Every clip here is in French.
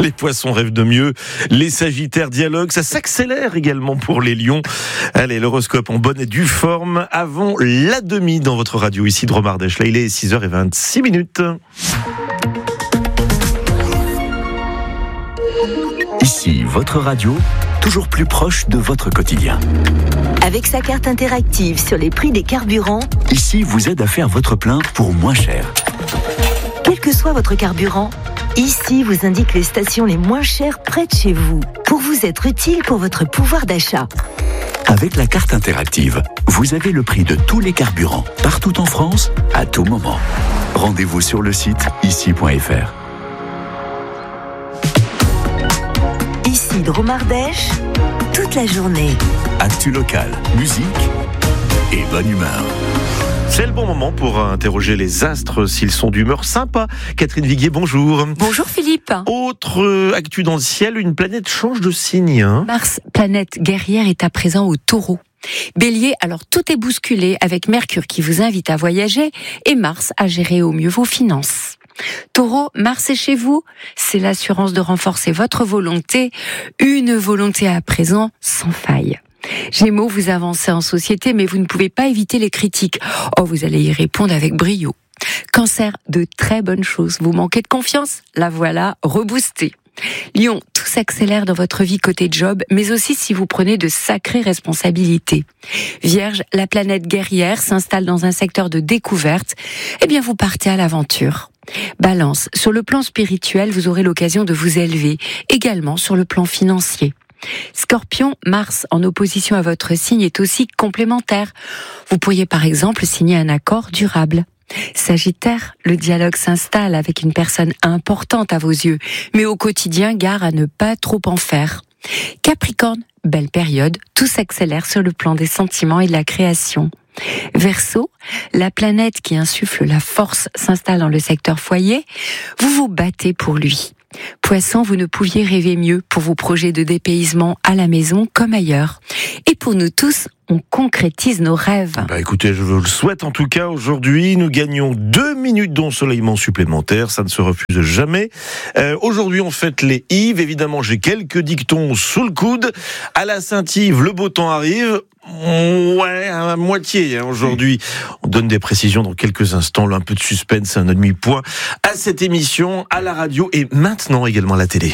Les Poissons rêvent de mieux, les Sagittaires dialoguent, ça s'accélère également pour les Lions. Allez, l'horoscope en bonne et due forme avant la demi dans votre radio ici de Romardèche. Là, il est 6h26. Ici, votre radio, toujours plus proche de votre quotidien. Avec sa carte interactive sur les prix des carburants, Ici, vous aide à faire votre plein pour moins cher. quel que soit votre carburant, ici vous indique les stations les moins chères près de chez vous, pour vous être utile pour votre pouvoir d'achat. Avec la carte interactive, vous avez le prix de tous les carburants, partout en France, à tout moment. Rendez-vous sur le site ici.fr. Ici Dromardèche, toute la journée. Actu locale, musique et bonne humeur. C'est le bon moment pour interroger les astres s'ils sont d'humeur sympa. Catherine Viguier, bonjour. Bonjour Philippe. Autre actu dans le ciel, une planète change de signe. Mars, planète guerrière, est à présent au Taureau. Bélier, alors tout est bousculé avec Mercure qui vous invite à voyager et Mars à gérer au mieux vos finances. Taureau, Mars est chez vous, c'est l'assurance de renforcer votre volonté, une volonté à présent sans faille. Gémeaux, vous avancez en société, mais vous ne pouvez pas éviter les critiques. Oh, vous allez y répondre avec brio. Cancer, de très bonnes choses. Vous manquez de confiance? La voilà reboostée. Lion, tout s'accélère dans votre vie côté job, mais aussi si vous prenez de sacrées responsabilités. Vierge, la planète guerrière s'installe dans un secteur de découverte. Eh bien, vous partez à l'aventure. Balance, sur le plan spirituel, vous aurez l'occasion de vous élever, également sur le plan financier. Scorpion, Mars en opposition à votre signe est aussi complémentaire. Vous pourriez par exemple signer un accord durable. Sagittaire, le dialogue s'installe avec une personne importante à vos yeux, mais au quotidien, gare à ne pas trop en faire. Capricorne, belle période, tout s'accélère sur le plan des sentiments et de la création. Verseau, la planète qui insuffle la force s'installe dans le secteur foyer, vous vous battez pour lui. Poisson, vous ne pouviez rêver mieux pour vos projets de dépaysement à la maison comme ailleurs. Et pour nous tous, on concrétise nos rêves. Écoutez, je vous le souhaite en tout cas. Aujourd'hui, nous gagnons 2 minutes d'ensoleillement supplémentaire. Ça ne se refuse jamais. Aujourd'hui, on fête les Yves. Évidemment, j'ai quelques dictons sous le coude. À la Saint-Yves, le beau temps arrive. Ouais, à moitié aujourd'hui. On donne des précisions dans quelques instants. Là, un peu de suspense, un demi-point à cette émission, à la radio et maintenant également à la télé.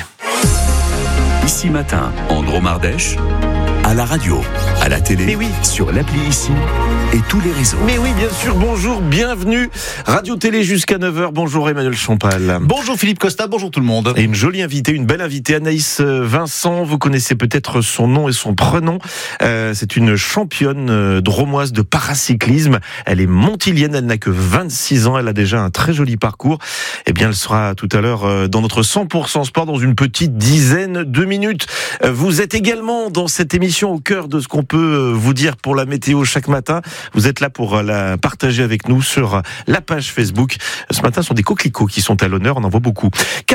Ici matin, en Dromardèche, à la radio, à la télé, Mais oui. sur l'appli Ici et tous les réseaux. Mais oui, bien sûr, bonjour, bienvenue. Radio-télé jusqu'à 9h. Bonjour Emmanuel Champal. Bonjour Philippe Costa, bonjour tout le monde. Et une jolie invitée, une belle invitée, Anaïs Vincent. Vous connaissez peut-être son nom et son prénom. C'est une championne dromoise de paracyclisme. Elle est montilienne, elle n'a que 26 ans. Elle a déjà un très joli parcours. Eh bien, elle sera tout à l'heure dans notre 100% sport dans une petite dizaine de minutes. Vous êtes également dans cette émission au cœur de ce qu'on peut vous dire pour la météo chaque matin. Vous êtes là pour la partager avec nous sur la page Facebook. Ce matin, ce sont des coquelicots qui sont à l'honneur. On en voit beaucoup.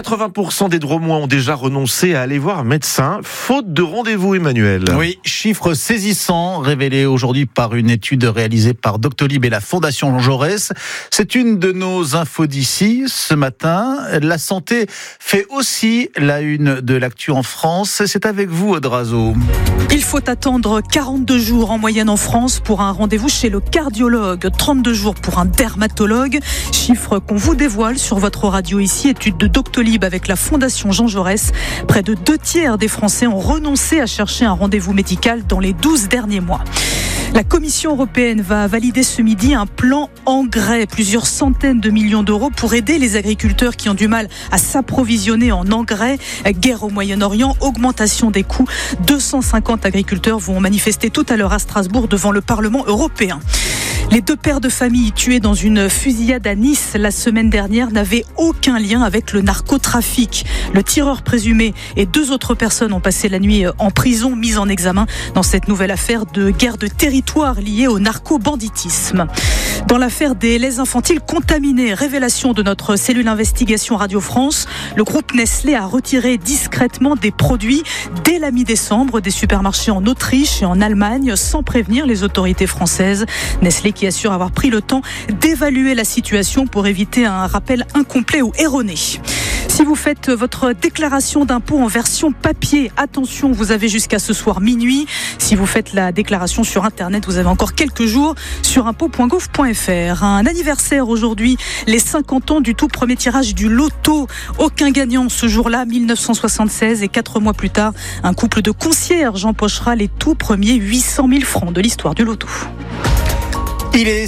80% des Dromois ont déjà renoncé à aller voir un médecin, faute de rendez-vous, Emmanuel. Oui, chiffre saisissant révélé aujourd'hui par une étude réalisée par Doctolib et la Fondation Jean Jaurès. C'est une de nos infos d'ici ce matin. La santé fait aussi la une de l'actu en France. C'est avec vous, Odrazo. Il faut attendre 42 jours en moyenne en France pour un rendez-vous chez le cardiologue, 32 jours pour un dermatologue, chiffre qu'on vous dévoile sur votre radio ici, étude de Doctolib avec la Fondation Jean Jaurès. Près de 2/3 des Français ont renoncé à chercher un rendez-vous médical dans les 12 derniers mois. La Commission européenne va valider ce midi un plan engrais, plusieurs centaines de millions d'euros pour aider les agriculteurs qui ont du mal à s'approvisionner en engrais. Guerre au Moyen-Orient, augmentation des coûts. 250 agriculteurs vont manifester tout à l'heure à Strasbourg devant le Parlement européen. Les 2 pères de famille tués dans une fusillade à Nice la semaine dernière n'avaient aucun lien avec le narcotrafic. Le tireur présumé et 2 autres personnes ont passé la nuit en prison, mises en examen dans cette nouvelle affaire de guerre de territoire liée au narco-banditisme. Dans l'affaire des laits infantiles contaminés, révélation de notre cellule investigation Radio France, le groupe Nestlé a retiré discrètement des produits dès la mi-décembre des supermarchés en Autriche et en Allemagne sans prévenir les autorités françaises. Nestlé qui qui assure avoir pris le temps d'évaluer la situation pour éviter un rappel incomplet ou erroné. Si vous faites votre déclaration d'impôt en version papier, attention, vous avez jusqu'à ce soir minuit. Si vous faites la déclaration sur Internet, vous avez encore quelques jours sur impôt.gouv.fr. Un anniversaire aujourd'hui, les 50 ans du tout premier tirage du loto. Aucun gagnant ce jour-là, 1976, et 4 mois plus tard, un couple de concierges empochera les tout premiers 800 000 francs de l'histoire du loto. Il est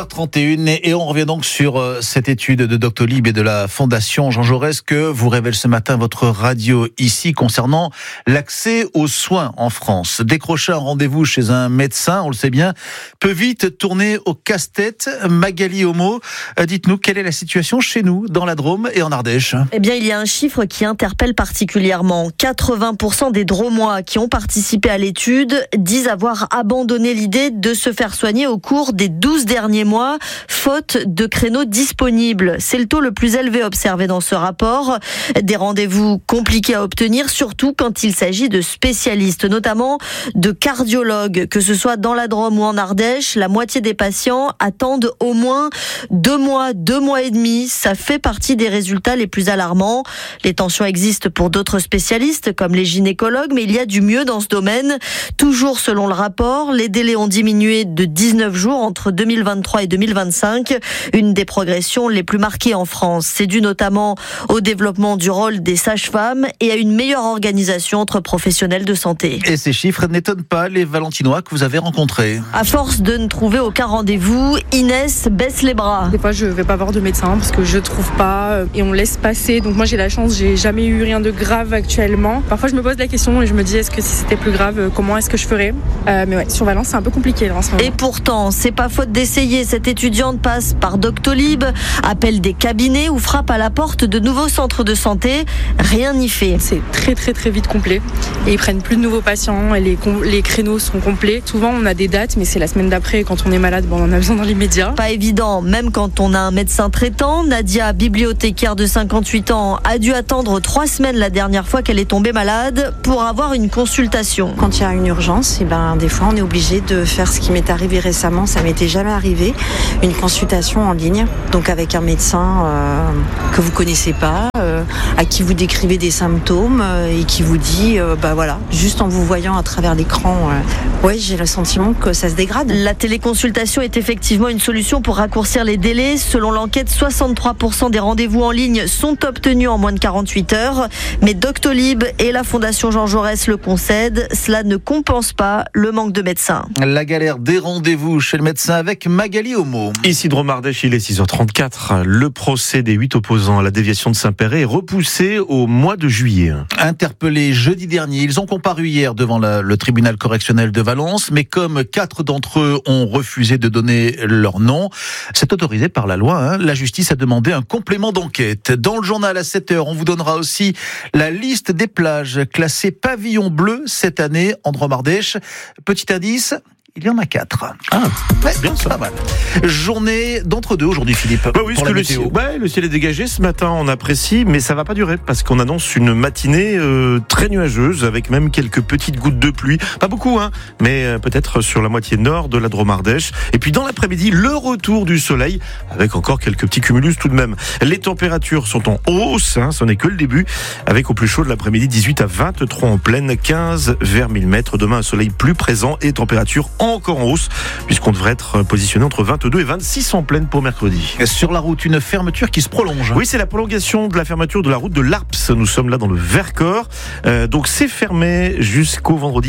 6h31 et on revient donc sur cette étude de Doctolib et de la Fondation Jean Jaurès que vous révèle ce matin votre radio ici concernant l'accès aux soins en France. Décrocher un rendez-vous chez un médecin, on le sait bien, peut vite tourner au casse-tête. Magali Homo, dites-nous quelle est la situation chez nous, dans la Drôme et en Ardèche. Eh bien, il y a un chiffre qui interpelle particulièrement. 80% des Drômois qui ont participé à l'étude disent avoir abandonné l'idée de se faire soigner au cours des 12 derniers mois, faute de créneaux disponibles. C'est le taux le plus élevé observé dans ce rapport. Des rendez-vous compliqués à obtenir, surtout quand il s'agit de spécialistes, notamment de cardiologues. Que ce soit dans la Drôme ou en Ardèche, la moitié des patients attendent au moins 2 mois, 2 mois et demi. Ça fait partie des résultats les plus alarmants. Les tensions existent pour d'autres spécialistes, comme les gynécologues, mais il y a du mieux dans ce domaine. Toujours selon le rapport, les délais ont diminué de 19 jours entre 2023 et 2025, une des progressions les plus marquées en France. C'est dû notamment au développement du rôle des sages-femmes et à une meilleure organisation entre professionnels de santé. Et ces chiffres n'étonnent pas les Valentinois que vous avez rencontrés. À force de ne trouver aucun rendez-vous, Inès baisse les bras. Des fois, je ne vais pas voir de médecin parce que je ne trouve pas et on laisse passer. Donc moi, j'ai la chance, j'ai jamais eu rien de grave actuellement. Parfois, je me pose la question et je me dis, est-ce que si c'était plus grave, comment est-ce que je ferais ? Mais ouais, sur Valence, c'est un peu compliqué là, en ce moment. Et pourtant, c'est pas faute d'essayer. Cette étudiante passe par Doctolib, appelle des cabinets ou frappe à la porte de nouveaux centres de santé. Rien n'y fait. C'est très très très vite complet et ils prennent plus de nouveaux patients et les créneaux sont complets. Souvent on a des dates mais c'est la semaine d'après. Quand on est malade, on en a besoin dans l'immédiat. Pas évident, même quand on a un médecin traitant. Nadia, bibliothécaire de 58 ans, a dû attendre 3 semaines la dernière fois qu'elle est tombée malade pour avoir une consultation. Quand il y a une urgence, des fois on est obligé de faire ce qui m'est arrivé récemment, ça m'était jamais arrivé, une consultation en ligne, donc avec un médecin que vous connaissez pas, à qui vous décrivez des symptômes et qui vous dit, juste en vous voyant à travers l'écran, j'ai le sentiment que ça se dégrade. La téléconsultation est effectivement une solution pour raccourcir les délais. Selon l'enquête, 63% des rendez-vous en ligne sont obtenus en moins de 48 heures. Mais Doctolib et la Fondation Jean Jaurès le concèdent, cela ne compense pas le manque de médecins. La galère des rendez-vous chez le médecin avec Magali Homo. Ici Drôme Ardèche, il est 6h34. Le procès des 8 opposants à la déviation de Saint-Péray est repoussé au mois de juillet. Interpellés jeudi dernier, ils ont comparu hier devant le tribunal correctionnel de Valence, mais comme 4 d'entre eux ont refusé de donner leur nom, c'est autorisé par la loi. La justice a demandé un complément d'enquête. Dans le journal à 7h, on vous donnera aussi la liste des plages classées pavillon bleu cette année en Drôme Ardèche. Petit indice, il y en a 4. Ah, ouais, bien ça. Pas mal. Journée d'entre-deux aujourd'hui, Philippe. Oui, pour parce la que météo. le ciel est dégagé ce matin, on apprécie, mais ça va pas durer parce qu'on annonce une matinée très nuageuse avec même quelques petites gouttes de pluie. Pas beaucoup, mais peut-être sur la moitié nord de la Drôme Ardèche. Et puis dans l'après-midi, le retour du soleil avec encore quelques petits cumulus tout de même. Les températures sont en hausse, ce n'est que le début, avec au plus chaud de l'après-midi 18 à 23 en pleine, 15 vers 1000 mètres. Demain, un soleil plus présent et température encore en hausse, puisqu'on devrait être positionné entre 22 et 26 en pleine pour mercredi. Sur la route, une fermeture qui se prolonge. Oui, c'est la prolongation de la fermeture de la route de l'Arps. Nous sommes là dans le Vercors. Donc c'est fermé jusqu'au vendredi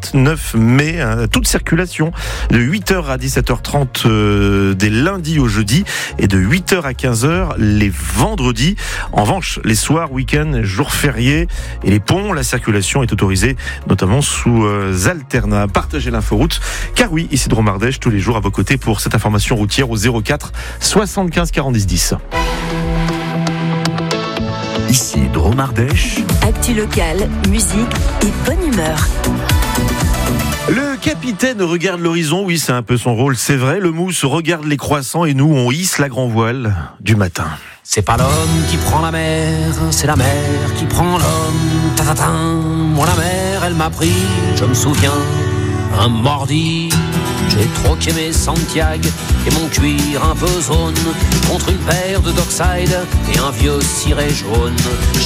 29 mai. Toute circulation de 8h à 17h30 des lundis au jeudi et de 8h à 15h les vendredis. En revanche, les soirs, week-ends, jours fériés et les ponts, la circulation est autorisée, notamment sous alternat. Partagez l'inforoute. Car oui, ici Drôme Ardèche, tous les jours à vos côtés pour cette information routière au 04 75 40 10. Ici Drôme Ardèche. Actu locale, musique et bonne humeur. Le capitaine regarde l'horizon, oui c'est un peu son rôle, c'est vrai. Le mousse regarde les croissants et nous on hisse la grand voile du matin. C'est pas l'homme qui prend la mer, c'est la mer qui prend l'homme. Ta-ta-ta. Moi la mer, elle m'a pris, je me souviens, un mardi. Je J'ai troqué mes Santiago et mon cuir un peu zone contre une paire de Dockside et un vieux ciré jaune.